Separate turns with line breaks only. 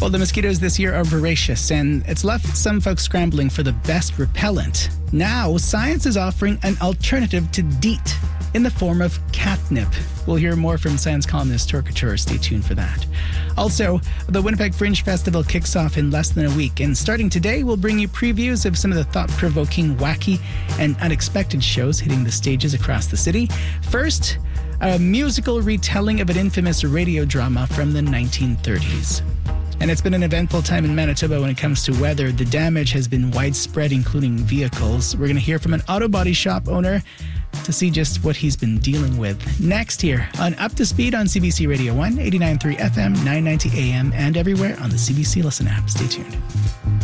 Well, the mosquitoes this year are voracious, and it's left some folks scrambling for the best repellent. Now, science is offering an alternative to DEET in the form of catnip. We'll hear more from science columnist Tor Couture. Stay tuned for that. Also, the Winnipeg Fringe Festival kicks off in less than a week, and starting today, we'll bring you previews of some of the thought-provoking, wacky, and unexpected shows hitting the stages across the city. First, a musical retelling of an infamous radio drama from the 1930s. And it's been an eventful time in Manitoba when it comes to weather. The damage has been widespread, including vehicles. We're going to hear from an auto body shop owner to see just what he's been dealing with. Next here on Up to Speed on CBC Radio 1, 89.3 FM, 990 AM, and everywhere on the CBC Listen app. Stay tuned.